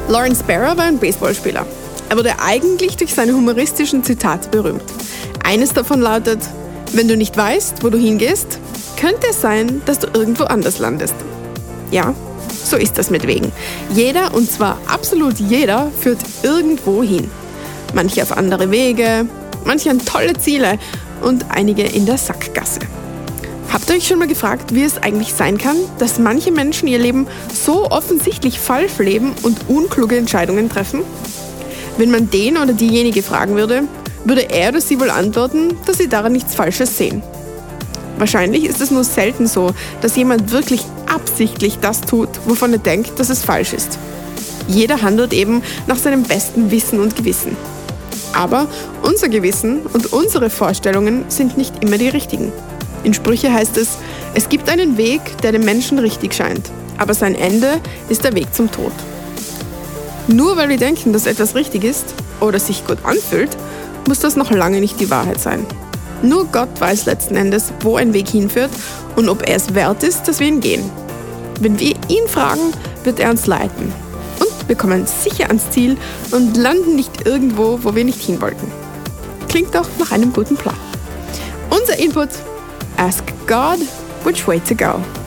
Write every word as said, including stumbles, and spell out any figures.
Lawrence Barrow war ein Baseballspieler. Er wurde eigentlich durch seine humoristischen Zitate berühmt. Eines davon lautet: Wenn du nicht weißt, wo du hingehst, könnte es sein, dass du irgendwo anders landest. Ja, so ist das mit Wegen. Jeder, und zwar absolut jeder, führt irgendwo hin. Manche auf andere Wege, manche an tolle Ziele und einige in der Sackgasse. Habt ihr euch schon mal gefragt, wie es eigentlich sein kann, dass manche Menschen ihr Leben so offensichtlich falsch leben und unkluge Entscheidungen treffen? Wenn man den oder diejenige fragen würde, würde er oder sie wohl antworten, dass sie daran nichts Falsches sehen. Wahrscheinlich ist es nur selten so, dass jemand wirklich absichtlich das tut, wovon er denkt, dass es falsch ist. Jeder handelt eben nach seinem besten Wissen und Gewissen. Aber unser Gewissen und unsere Vorstellungen sind nicht immer die richtigen. In Sprüche heißt es: Es gibt einen Weg, der dem Menschen richtig scheint, aber sein Ende ist der Weg zum Tod. Nur weil wir denken, dass etwas richtig ist oder sich gut anfühlt, muss das noch lange nicht die Wahrheit sein. Nur Gott weiß letzten Endes, wo ein Weg hinführt und ob er es wert ist, dass wir ihn gehen. Wenn wir ihn fragen, wird er uns leiten. Und wir kommen sicher ans Ziel und landen nicht irgendwo, wo wir nicht hin wollten. Klingt doch nach einem guten Plan. Unser Input: Ask God which way to go.